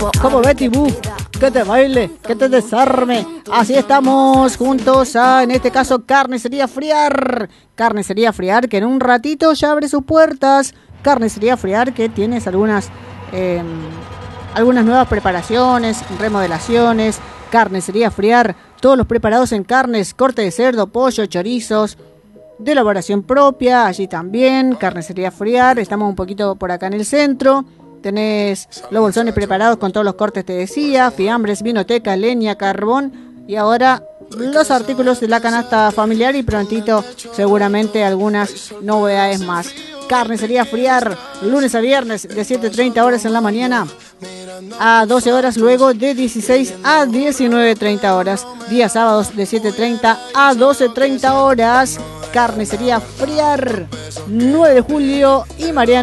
como Betty Boo, que te baile, que te desarme. Así estamos juntos a, en este caso, Carnicería Friar. Carnicería Friar, que en un ratito ya abre sus puertas. Carnicería Friar, que tienes algunas nuevas preparaciones, remodelaciones. Carnicería Friar, todos los preparados en carnes, corte de cerdo, pollo, chorizos, de elaboración propia. Allí también, Carnicería Friar. Estamos un poquito por acá en el centro. Tenés los bolsones preparados con todos los cortes, te decía, fiambres, vinoteca, leña, carbón y ahora los artículos de la canasta familiar y prontito seguramente algunas novedades más. Carnicería Friar, lunes a viernes de 7:30 horas en la mañana a 12 horas, luego de 16 a 19:30 horas. Días sábados de 7:30 a 12:30 horas. Carnicería Friar, 9 de julio y Mariano